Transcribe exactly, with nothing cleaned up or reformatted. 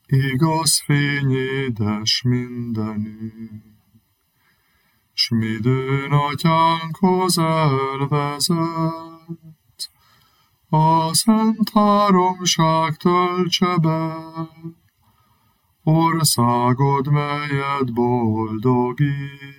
igaz fény édes mindenütt, s midőn atyánkhoz elvezet, a szent háromság töltse be, országod, melyet boldogít.